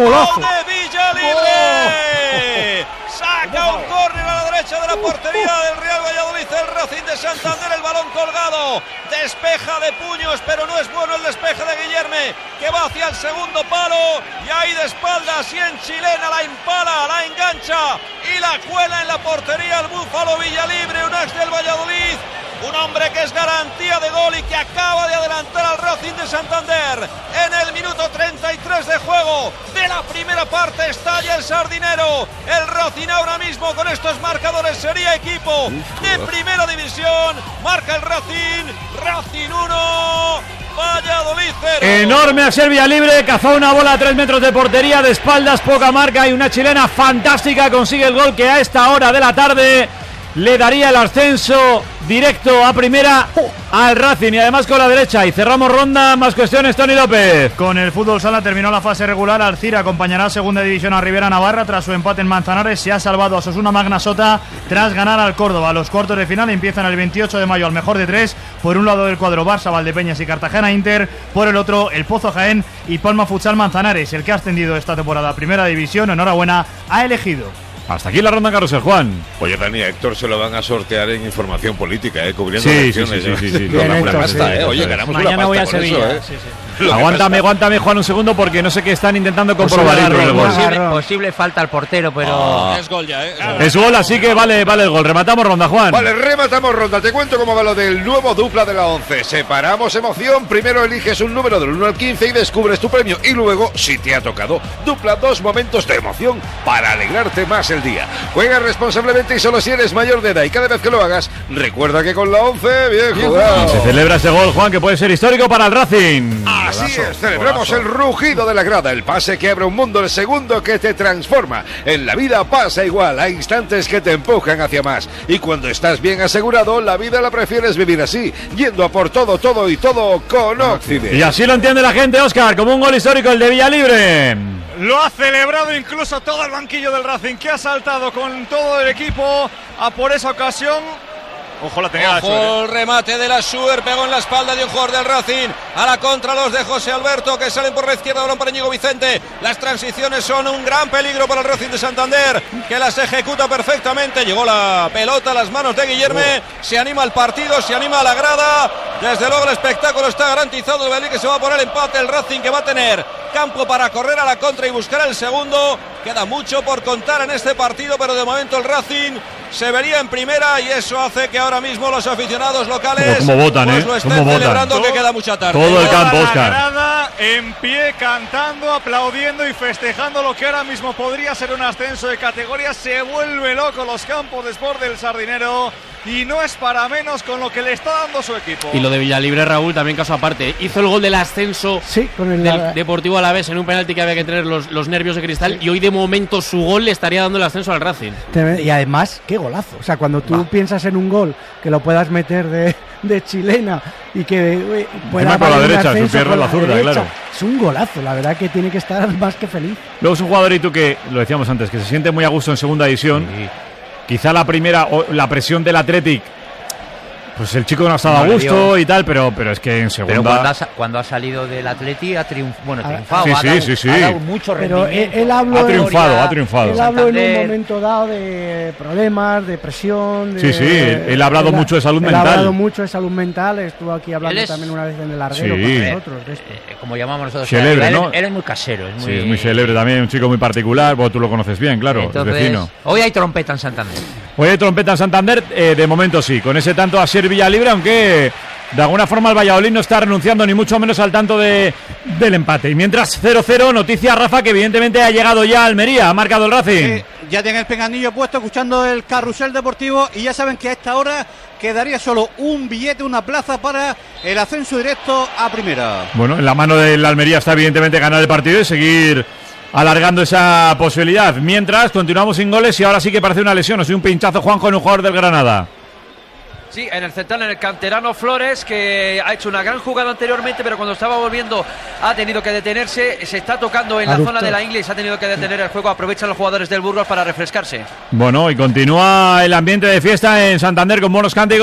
golazo! ¡De Villalibre! Saca un córner a la derecha de la portería del Real Valladolid, el Racing de Santander, el balón colgado, despeja de puños, pero no es bueno el despeje de Guillerme, que va hacia el segundo palo, y ahí de espaldas y en chilena la empala, la engancha y la cuela en la portería el Búfalo Villalibre, un ex del Valladolid. Un hombre que es garantía de gol y que acaba de adelantar al Racing de Santander. En el minuto 33 de juego de la primera parte estalla el sardinero. El Racing ahora mismo con estos marcadores sería equipo de primera división. Marca el Racing 1, Valladolid 0. Enorme a Serbia libre, cazó una bola a 3 metros de portería, de espaldas, poca marca y una chilena fantástica. Consigue el gol que a esta hora de la tarde le daría el ascenso directo a primera al Racing, y además con la derecha. Y cerramos ronda, más cuestiones, Tony López. Con el fútbol sala terminó la fase regular. Alcira acompañará a segunda división a Rivera Navarra tras su empate en Manzanares. Se ha salvado a Osasuna Magna Sota tras ganar al Córdoba. Los cuartos de final empiezan el 28 de mayo al mejor de 3. Por un lado el cuadro Barça, Valdepeñas y Cartagena Inter. Por el otro el Pozo Jaén y Palma Futsal Manzanares. El que ha ascendido esta temporada a primera división, enhorabuena, ha elegido. Hasta aquí la ronda Carrusel, Juan. Oye, Dani, a Héctor se lo van a sortear en información política, cubriendo sí, elecciones. Sí. Ganamos una pasta, Oye, ganamos una pasta. Mañana voy a con Sevilla. eso, Sí. Aguántame, Juan, un segundo, porque no sé qué están intentando comprobar. Posible falta al portero, pero... Es gol ya, Es gol, así que vale el gol. Rematamos ronda, Juan. Vale, rematamos ronda. Te cuento cómo va lo del nuevo dupla de la 11. Separamos emoción. Primero eliges un número del 1 al 15 y descubres tu premio. Y luego, si te ha tocado, dupla 2 momentos de emoción para alegrarte más el día. Juega responsablemente y solo si eres mayor de edad. Y cada vez que lo hagas, recuerda que con la 11, bien jugado. Se celebra ese gol, Juan, que puede ser histórico para el Racing. Así es, celebramos el rugido de la grada, el pase que abre un mundo, el segundo que te transforma. En la vida pasa igual, hay instantes que te empujan hacia más. Y cuando estás bien asegurado, la vida la prefieres vivir así, yendo a por todo y todo con Occidente. Y así lo entiende la gente, Óscar, como un gol histórico el de Villalibre. Lo ha celebrado incluso todo el banquillo del Racing, que ha saltado con todo el equipo a por esa ocasión. Ojo la tenía. Ojo el remate de la Schuer, pegó en la espalda de un jugador del Racing. A la contra los de José Alberto, que salen por la izquierda, balón para Íñigo Vicente. Las transiciones son un gran peligro para el Racing de Santander, que las ejecuta perfectamente. Llegó la pelota a las manos de Guillerme. Se anima el partido, se anima a la grada. Desde luego el espectáculo está garantizado. El Valladolid que se va por el empate. El Racing que va a tener campo para correr a la contra y buscar el segundo. Queda mucho por contar en este partido, pero de momento el Racing se vería en primera, y eso hace que ahora mismo los aficionados locales como votan, pues lo estén celebrando, que queda mucha tarde. Todo el campo, Óscar. La grada en pie, cantando, aplaudiendo y festejando lo que ahora mismo podría ser un ascenso de categoría. Se vuelve loco los campos de Sport del Sardinero, y no es para menos con lo que le está dando su equipo. Y lo de Villalibre, Raúl, también caso aparte. Hizo el gol del ascenso con el del Deportivo Alavés en un penalti que había que tener los nervios de cristal, y hoy de momento su gol le estaría dando el ascenso al Racing. Y además, qué golazo. O sea, cuando tú piensas en un gol que lo puedas meter de chilena y que pueda por la derecha, su pierna la zurda, claro. Es un golazo, la verdad que tiene que estar más que feliz. Luego es un jugador, y tú que lo decíamos antes, que se siente muy a gusto en segunda división. Sí. Quizá la primera, o la presión del Athletic, pues el chico no ha estado a gusto y tal, pero es que en segunda... Pero cuando ha salido del Atleti ha triunfado, sí. Ha dado mucho rendimiento. Pero él habló, ha triunfado. Él habló en un momento dado de problemas, de presión. Sí, él ha hablado mucho de salud mental. Ha hablado mucho de salud mental, estuvo aquí hablando también una vez en el Larguero con nosotros. De esto. Como llamamos nosotros. Célebre, ¿no? Él es muy casero. Es muy célebre también, un chico muy particular, tú lo conoces bien, claro, entonces, es vecino. Hoy hay trompeta en Santander. De momento sí, con ese tanto a ser Villalibre, aunque de alguna forma el Valladolid no está renunciando ni mucho menos al tanto del empate. Y mientras 0-0, noticia, Rafa, que evidentemente ha llegado ya a Almería, ha marcado el Racing. Ya tienen el pinganillo puesto, escuchando el carrusel deportivo, y ya saben que a esta hora quedaría solo un billete, una plaza para el ascenso directo a primera. Bueno, en la mano del Almería está evidentemente ganar el partido y seguir alargando esa posibilidad. Mientras continuamos sin goles, y ahora sí que parece una lesión, o sea, un pinchazo, Juan, con un jugador del Granada. Sí, en el central, en el canterano Flores, que ha hecho una gran jugada anteriormente, pero cuando estaba volviendo ha tenido que detenerse. Se está tocando en la zona de la ingle y se ha tenido que detener el juego. Aprovechan los jugadores del Burgos para refrescarse. Bueno, y continúa el ambiente de fiesta en Santander con buenos cánticos.